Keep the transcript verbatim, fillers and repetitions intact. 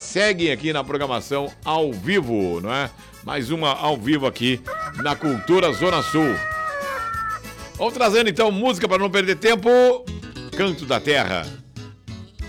seguem aqui na programação ao vivo, não é? Mais uma ao vivo aqui na Cultura Zona Sul. Vamos trazendo então música para não perder tempo. Canto da Terra.